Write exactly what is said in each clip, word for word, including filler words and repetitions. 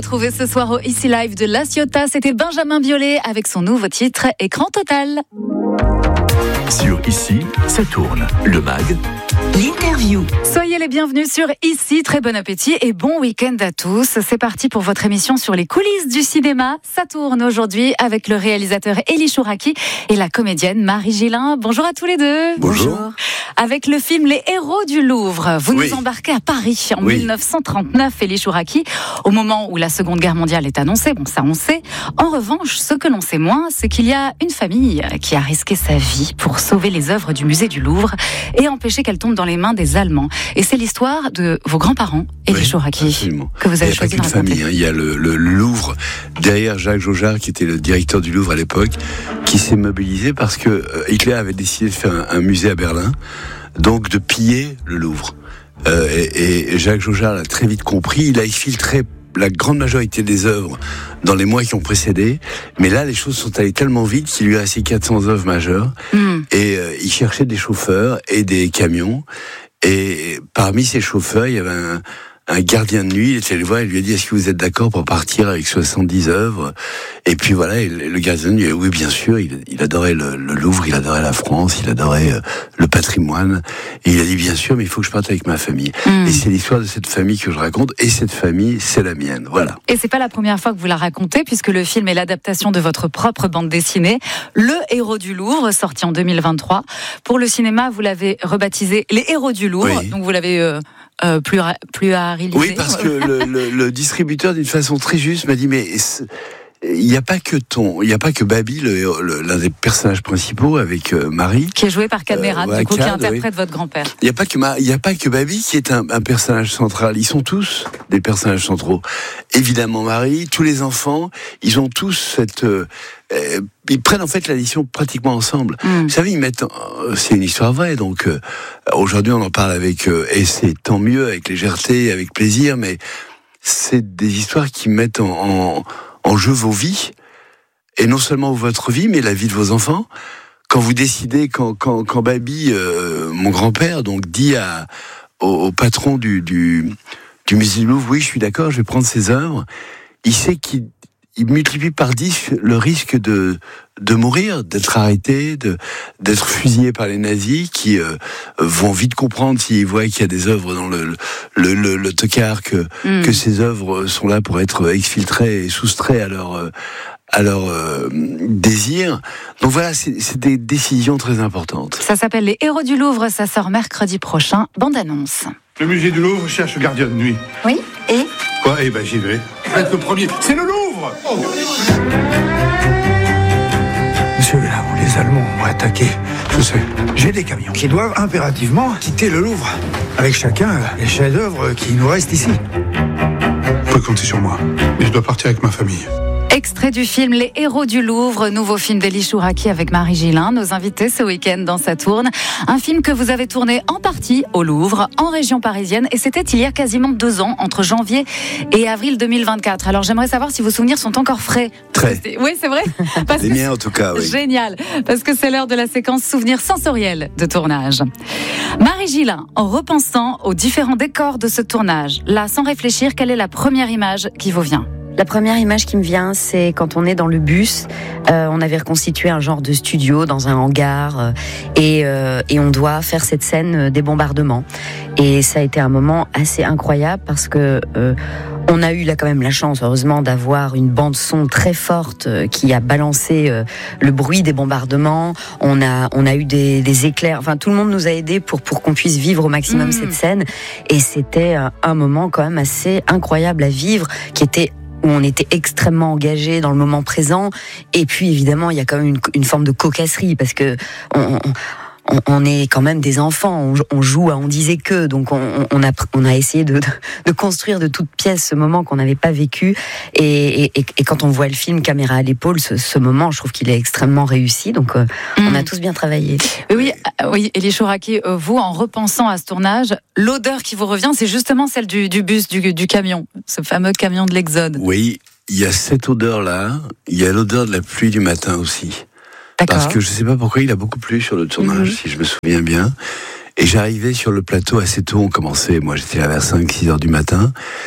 retrouver ce soir au Ici Live de La Ciotat. C'était Benjamin Biolay avec son nouveau titre Écran Total. Sur Ici, ça tourne. Le mag. L'interview. Soyez les bienvenus sur Ici, très bon appétit et bon week-end à tous. C'est parti pour votre émission sur les coulisses du cinéma. Ça tourne aujourd'hui avec le réalisateur Elie Chouraki et la comédienne Marie Gillin. Bonjour à tous les deux. Bonjour. Avec le film Les Héros du Louvre, vous oui. nous embarquez à Paris en oui. dix-neuf cent trente-neuf, Elie Chouraki, au moment où la Seconde Guerre mondiale est annoncée. Bon, ça on sait. En revanche, ce que l'on sait moins, c'est qu'il y a une famille qui a risqué sa vie pour sauver les œuvres du musée du Louvre et empêcher qu'elles tombent dans les mains des Allemands. Et c'est l'histoire de vos grands-parents, Elie oui, Chouraki, absolument. que vous avez choisi de raconter. Il n'y a pas qu'une famille, hein. Il y a le, le Louvre, derrière Jacques Jaujard, qui était le directeur du Louvre à l'époque, qui s'est mobilisé parce que Hitler avait décidé de faire un, un musée à Berlin, donc de piller le Louvre. Euh, et, et Jacques Jaujard l'a très vite compris, il a exfiltré la grande majorité des œuvres dans les mois qui ont précédé, mais là les choses sont allées tellement vite qu'il lui a resté quatre cents œuvres majeures, mmh. et euh, il cherchait des chauffeurs et des camions, et parmi ces chauffeurs il y avait un, un gardien de nuit, il était allé le voir et lui a dit: est-ce que vous êtes d'accord pour partir avec soixante-dix œuvres? Et puis voilà, et le gardien de nuit a dit oui bien sûr, il, il adorait le, le Louvre, il adorait la France, il adorait euh, le patrimoine, et il a dit bien sûr, mais il faut que je parte avec ma famille. Mmh. Et c'est l'histoire de cette famille que je raconte, et cette famille c'est la mienne, voilà. Et c'est pas la première fois que vous la racontez, puisque le film est l'adaptation de votre propre bande dessinée, Le Héros du Louvre, sorti en deux mille vingt-trois. Pour le cinéma, vous l'avez rebaptisé Les Héros du Louvre, oui. donc vous l'avez euh, euh, plus, plus à réaliser. Oui, parce que le, le, le distributeur, d'une façon très juste, m'a dit mais il n'y a pas que ton, il n'y a pas que Babi, le, le, l'un des personnages principaux avec euh, Marie, qui est joué par Kad Merad, euh, ouais, du coup, Kad, qui interprète oui. votre grand-père. Il n'y a pas que il n'y a pas que Babi qui est un, un personnage central. Ils sont tous des personnages centraux. Évidemment, Marie, tous les enfants, ils ont tous cette euh, euh, ils prennent en fait la mission pratiquement ensemble. Mm. Vous savez, ils mettent, euh, c'est une histoire vraie, donc euh, aujourd'hui on en parle avec euh, et c'est tant mieux, avec légèreté, avec plaisir, mais c'est des histoires qui mettent en, en, en jeu vos vies, et non seulement votre vie, mais la vie de vos enfants. Quand vous décidez, quand, quand, quand Babi, euh, mon grand-père, donc dit à, au, au patron du, du, du musée du Louvre, oui, je suis d'accord, je vais prendre ses œuvres, il sait qu'il il multiplie par dix le risque de, de mourir, d'être arrêté, de, d'être fusillé par les nazis, qui euh, vont vite comprendre s'ils voient qu'il y a des œuvres dans le, le, le, le tocard, que, mm. que ces œuvres sont là pour être exfiltrées et soustraites à leur, à leur euh, désir. Donc voilà, c'est, c'est des décisions très importantes. Ça s'appelle Les Héros du Louvre, ça sort mercredi prochain. Bande-annonce. Le musée du Louvre cherche gardien de nuit. Oui, et Quoi? Eh ben j'y vais. Je vais être le premier. C'est le Louvre! Oh. Monsieur, là où les Allemands ont attaqué, je sais, j'ai des camions qui doivent impérativement quitter le Louvre, avec chacun les chefs-d'œuvre qui nous restent ici. Vous pouvez compter sur moi, mais je dois partir avec ma famille. Extrait du film Les Héros du Louvre, nouveau film d'Elie Chouraki avec Marie Gillin, nos invités ce week-end dans Ça tourne. Un film que vous avez tourné en partie au Louvre, en région parisienne, et c'était il y a quasiment deux ans, entre janvier et avril deux mille vingt-quatre. Alors j'aimerais savoir si vos souvenirs sont encore frais. Très. Oui, c'est vrai. Parce Les miens en tout cas, oui. Génial, parce que c'est l'heure de la séquence souvenirs sensoriels de tournage. Marie Gillin, en repensant aux différents décors de ce tournage, là, sans réfléchir, quelle est la première image qui vous vient ? La première image qui me vient, c'est quand on est dans le bus, euh, on avait reconstitué un genre de studio dans un hangar, euh, et, euh, et on doit faire cette scène des bombardements. Et ça a été un moment assez incroyable parce que euh, on a eu là quand même la chance, heureusement, d'avoir une bande son très forte euh, qui a balancé euh, le bruit des bombardements. On a on a eu des, des éclairs. Enfin, tout le monde nous a aidés pour pour qu'on puisse vivre au maximum mmh. cette scène. Et c'était un, un moment quand même assez incroyable à vivre, qui était où on était extrêmement engagé dans le moment présent, et puis évidemment il y a quand même une, une forme de cocasserie parce que on, on, on est quand même des enfants, on, on joue à on disait que, donc on, on a on a essayé de, de construire de toutes pièces ce moment qu'on n'avait pas vécu, et, et, et quand on voit le film caméra à l'épaule, ce, ce moment, je trouve qu'il est extrêmement réussi, donc euh, mmh. on a tous bien travaillé. Oui, oui, Elie Chouraki, vous, en repensant à ce tournage, l'odeur qui vous revient, c'est justement celle du, du bus, du, du camion, ce fameux camion de l'Exode. Oui, il y a cette odeur-là, il y a l'odeur de la pluie du matin aussi. D'accord. Parce que je ne sais pas pourquoi il a beaucoup plu sur le tournage, mmh. si je me souviens bien. Et j'arrivais sur le plateau assez tôt, on commençait, moi j'étais là vers cinq six heures du matin,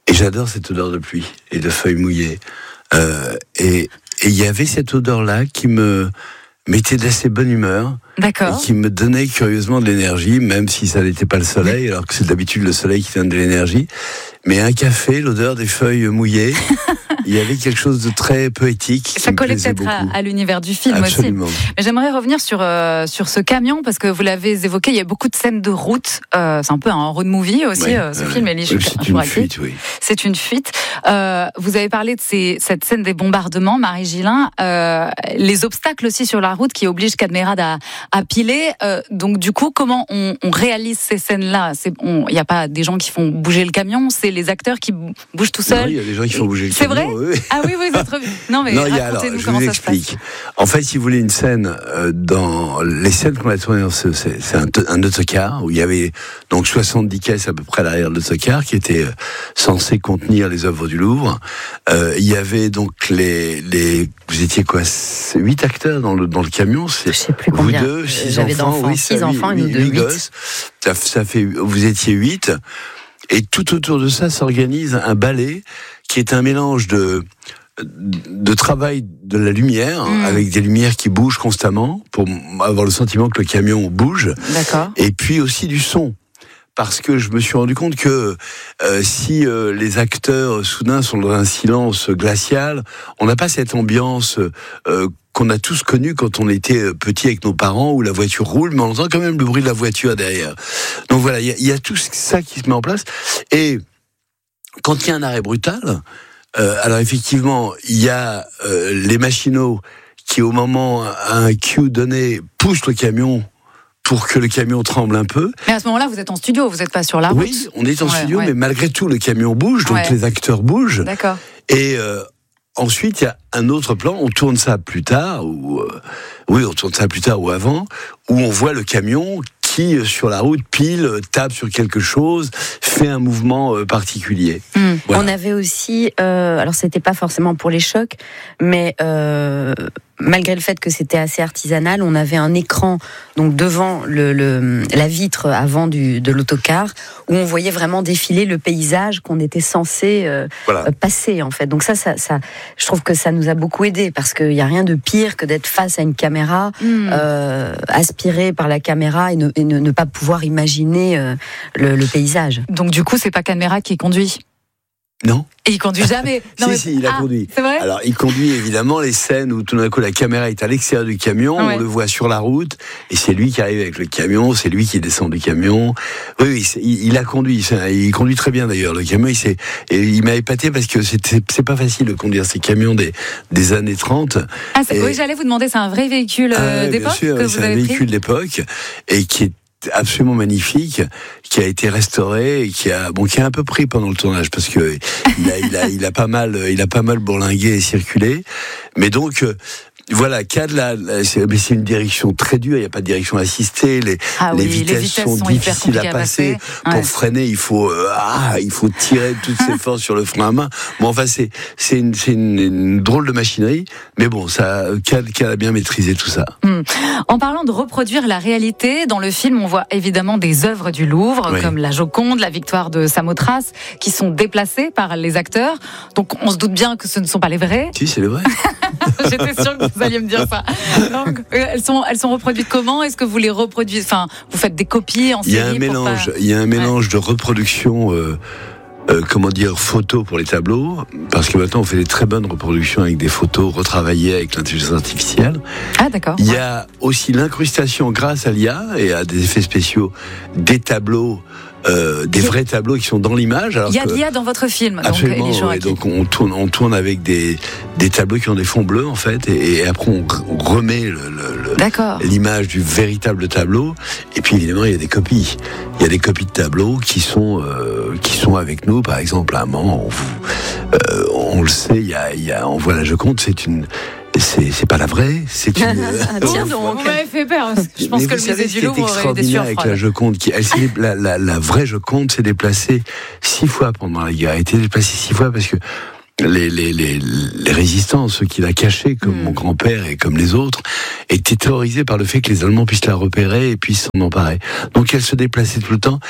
Et j'adore cette odeur de pluie et de feuilles mouillées. Euh, et il y avait cette odeur-là qui me mettait d'assez bonne humeur. D'accord. Et qui me donnait curieusement de l'énergie, même si ça n'était pas le soleil, alors que c'est d'habitude le soleil qui donne de l'énergie. Mais un café, l'odeur des feuilles mouillées, il y avait quelque chose de très poétique. Ça collait peut-être à, à l'univers du film. Absolument. Aussi. Mais j'aimerais revenir sur, euh, sur ce camion, parce que vous l'avez évoqué, il y a beaucoup de scènes de route. Euh, c'est un peu un road movie aussi, ouais, euh, ce ouais, film, Elie ouais, C'est une fuite, oui. C'est une fuite. Euh, vous avez parlé de ces, cette scène des bombardements, Marie Gillin. Euh, les obstacles aussi sur la route qui obligent Cadmerade à, à piler. Euh, donc du coup, comment on, on réalise ces scènes-là ? Il n'y a pas des gens qui font bouger le camion, c'est les acteurs qui bougent tout seuls. Il y a des gens qui font bouger le c'est camion. C'est vrai oui. Ah oui, vous êtes revu. Non, mais non, racontez-nous alors, je comment vous ça explique. se passe. En fait, si vous voulez une scène, euh, dans les scènes qu'on a tournées, c'est, c'est un, un autocar où il y avait donc soixante-dix caisses à peu près à l'arrière de l'autocar qui étaient euh, censées contenir les œuvres du Louvre. Euh, il y avait donc les, les, vous étiez quoi, huit acteurs dans le dans le camion. C'est, je sais plus vous combien. deux, six J'avais enfants, d'enfants, oui, six ça, enfants, huit, et nous deux, huit huit. gosses. Ça, ça fait, vous étiez huit. Et tout autour de ça s'organise un ballet qui est un mélange de de travail de la lumière, mmh. avec des lumières qui bougent constamment pour avoir le sentiment que le camion bouge. D'accord. Et puis aussi du son. Parce que je me suis rendu compte que euh, si euh, les acteurs soudain sont dans un silence glacial, on n'a pas cette ambiance euh, qu'on a tous connue quand on était petit avec nos parents, où la voiture roule, mais on entend quand même le bruit de la voiture derrière. Donc voilà, il y, y a tout ça qui se met en place. Et quand il y a un arrêt brutal, euh, alors effectivement, il y a euh, les machinaux qui, au moment à un cue donné, poussent le camion pour que le camion tremble un peu. Mais à ce moment-là, vous êtes en studio, vous n'êtes pas sur la route. Oui, on est en ouais, studio, ouais. mais malgré tout, le camion bouge, donc ouais. les acteurs bougent. D'accord. Et euh, ensuite, il y a un autre plan, on tourne ça plus tard, ou euh, oui, on tourne ça plus tard ou avant, où on voit le camion qui, sur la route, pile, tape sur quelque chose, fait un mouvement euh, particulier. Mmh. Voilà. On avait aussi, euh, alors c'était pas forcément pour les chocs, mais euh, malgré le fait que c'était assez artisanal, on avait un écran donc devant le, le, la vitre avant du, de l'autocar, où on voyait vraiment défiler le paysage qu'on était censé euh, voilà. passer en fait. Donc ça, ça, ça, je trouve que ça nous a beaucoup aidé, parce qu'il n'y a rien de pire que d'être face à une caméra, mmh. euh, aspiré par la caméra et ne, et ne, ne pas pouvoir imaginer euh, le, le paysage. Donc du coup, c'est pas Cadmerade qui conduit. Non. Et il conduit jamais. Non, si, mais... si, il a ah, conduit. C'est vrai ? Alors, il conduit évidemment les scènes où tout d'un coup la caméra est à l'extérieur du camion, ouais. on le voit sur la route, et c'est lui qui arrive avec le camion, c'est lui qui descend du camion. Oui, oui, il, il a conduit, il conduit très bien d'ailleurs, le camion, il s'est, et il m'a épaté parce que c'était, c'est pas facile de conduire ces camions des, des années trente. Ah, c'est, et, oui, j'allais vous demander, c'est un vrai véhicule euh, ah, d'époque bien sûr, que c'est vous un avez véhicule pris d'époque, et qui est absolument magnifique, qui a été restauré et qui a bon qui a un peu pris pendant le tournage parce que il a il a il a pas mal il a pas mal bourlingué et circulé, mais donc euh, voilà, C A D là, c'est, mais c'est une direction très dure, il n'y a pas de direction assistée, les, ah les, oui, vitesses, les vitesses sont, sont difficiles à passer. passer. Pour ouais. freiner, il faut euh, ah, il faut tirer toutes ses forces sur le frein à main. Bon, enfin c'est c'est une c'est une, une drôle de machinerie, mais bon, ça C A D, C A D a bien maîtrisé tout ça. Hum. En parlant de reproduire la réalité, dans le film, on voit évidemment des œuvres du Louvre, oui. comme la Joconde, la Victoire de Samothrace, qui sont déplacées par les acteurs. Donc on se doute bien que ce ne sont pas les vrais. Si, c'est les vrais. J'étais sûre que vous alliez me dire ça. Donc, euh, elles sont, elles sont reproduites comment ? Est-ce que vous les reproduisez ? Enfin, vous faites des copies en série ? Il y a un mélange. Pas... Il y a un mélange ouais. de reproduction. Euh, euh, comment dire, photos pour les tableaux, parce que maintenant on fait des très bonnes reproductions avec des photos retravaillées avec l'intelligence artificielle. Ah d'accord. Il y a aussi l'incrustation grâce à l'I A et à des effets spéciaux des tableaux. Euh, des vrais tableaux qui sont dans l'image. Alors il y a que, de l'I A dans votre film. Absolument. Donc, ouais, donc on tourne, on tourne avec des des tableaux qui ont des fonds bleus en fait, et, et après on, on remet le, le, le, l'image du véritable tableau. Et puis évidemment il y a des copies. Il y a des copies de tableaux qui sont euh, qui sont avec nous. Par exemple, à un moment, on, vous, euh, on le sait, il y a, il y a, on voit la Joconde, c'est une C'est, c'est pas la vraie, c'est une. Tiens donc, vous m'avez fait peur. Je pense mais que le musée du Louvre aurait des extraordinaire avec la Joconde, qui, elle, la, la, la vraie Joconde s'est déplacée six fois pendant la guerre. Elle a été déplacée six fois parce que les, les, les, les résistants, ceux qui la cachaient, comme mmh. mon grand-père et comme les autres, étaient terrorisés par le fait que les Allemands puissent la repérer et puissent s'en emparer. Donc elle se déplaçait tout le temps.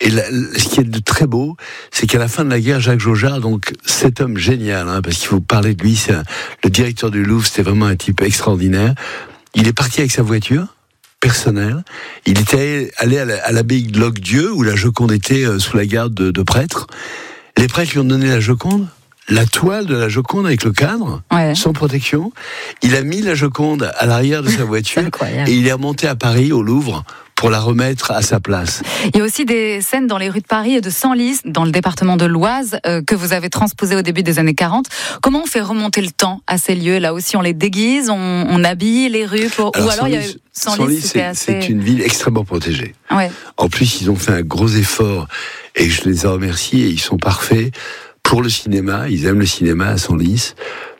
Et la, la, ce qui est de très beau, c'est qu'à la fin de la guerre, Jacques Jaujard, donc cet homme génial, hein, parce qu'il faut parler de lui, c'est un, le directeur du Louvre, c'était vraiment un type extraordinaire. Il est parti avec sa voiture personnelle. Il était allé à, la, à l'abbaye de Locdieu, où la Joconde était euh, sous la garde de, de prêtres. Les prêtres lui ont donné la Joconde, la toile de la Joconde avec le cadre, ouais. sans protection. Il a mis la Joconde à l'arrière de sa voiture et il est remonté à Paris, au Louvre, pour la remettre à sa place. Il y a aussi des scènes dans les rues de Paris et de Senlis, dans le département de l'Oise, euh, que vous avez transposées au début des années quarante. Comment on fait remonter le temps à ces lieux? Là aussi, on les déguise, on, on habille les rues pour... Alors, Ou alors, Senlis, il y a Senlis, Senlis c'est, c'est, assez... c'est une ville extrêmement protégée. Ouais. En plus, ils ont fait un gros effort et je les ai remerciés et ils sont parfaits pour le cinéma. Ils aiment le cinéma à Senlis.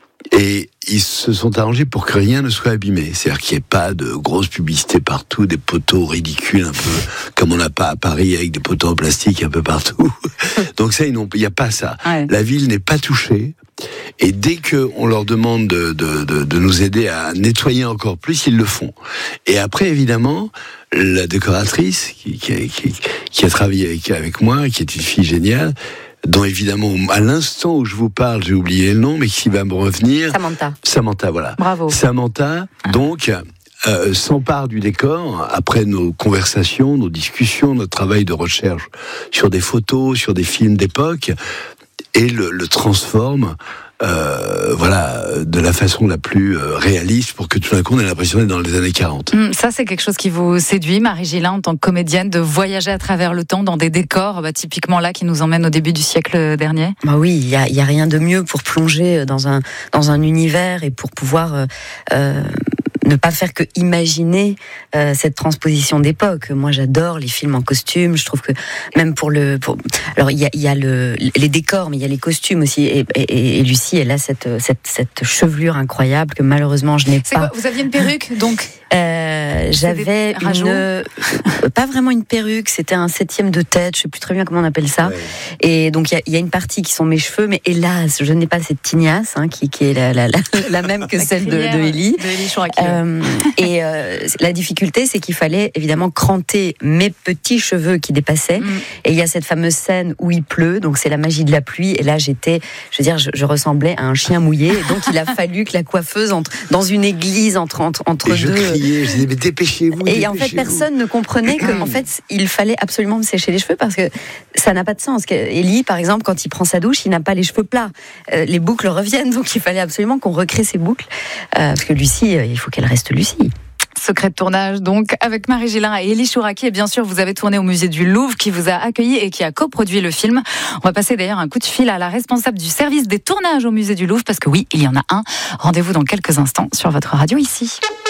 Et ils se sont arrangés pour que rien ne soit abîmé. C'est-à-dire qu'il n'y ait pas de grosses publicités partout, des poteaux ridicules un peu, comme on n'a pas à Paris avec des poteaux en plastique un peu partout. Donc ça, il n'y a pas ça. Ouais. La ville n'est pas touchée. Et dès qu'on leur demande de, de, de, de nous aider à nettoyer encore plus, ils le font. Et après, évidemment, la décoratrice qui, qui, qui, qui a travaillé avec, avec moi, qui est une fille géniale, dont évidemment, à l'instant où je vous parle, j'ai oublié le nom, mais qui va me revenir. Samantha. Samantha, voilà. Bravo. Samantha, donc, euh, s'empare du décor après nos conversations, nos discussions, notre travail de recherche sur des photos, sur des films d'époque, et le, le transforme. Euh, voilà, de la façon la plus euh, réaliste pour que tout d'un coup on ait l'impression d'être dans les années quarante. Mmh, ça, c'est quelque chose qui vous séduit, Marie Gillin, en tant que comédienne, de voyager à travers le temps dans des décors, bah, typiquement là, qui nous emmènent au début du siècle dernier? Bah oui, il y a, y a rien de mieux pour plonger dans un, dans un univers et pour pouvoir... Euh, euh... ne pas faire que imaginer euh, cette transposition d'époque. Moi, j'adore les films en costume. Je trouve que même pour le, pour... alors il y a, y a le, les décors, mais il y a les costumes aussi. Et, et, et Lucie, elle a cette, cette, cette chevelure incroyable que malheureusement je n'ai C'est pas. Quoi, vous aviez une perruque, donc euh, J'avais une, pas vraiment une perruque. C'était un septième de tête. Je sais plus très bien comment on appelle ça. Ouais. Et donc il y, y a une partie qui sont mes cheveux, mais hélas, je n'ai pas cette tignasse hein, qui, qui est la, la, la, la même que celle de, de Élie. De Élie Chouraqui. Euh, et euh, la difficulté, c'est qu'il fallait évidemment cranter mes petits cheveux qui dépassaient. Mm. Et il y a cette fameuse scène où il pleut, donc c'est la magie de la pluie. Et là, j'étais, je veux dire, je, je ressemblais à un chien mouillé. Et donc, il a fallu que la coiffeuse entre dans une église entre entre, entre et deux. Je criais, je disais mais dépêchez-vous. Et dépêchez-vous. En fait, personne ne comprenait que, en fait, il fallait absolument me sécher les cheveux parce que ça n'a pas de sens. Élie, par exemple, quand il prend sa douche, il n'a pas les cheveux plats. Euh, les boucles reviennent, donc il fallait absolument qu'on recrée ces boucles euh, parce que Lucie, il faut qu'elle reste Lucie. Secret de tournage, donc, avec Marie Gillin et Élie Chouraqui. Et bien sûr, vous avez tourné au musée du Louvre, qui vous a accueilli et qui a coproduit le film. On va passer d'ailleurs un coup de fil à la responsable du service des tournages au musée du Louvre, parce que oui, il y en a un. Rendez-vous dans quelques instants sur votre radio ici.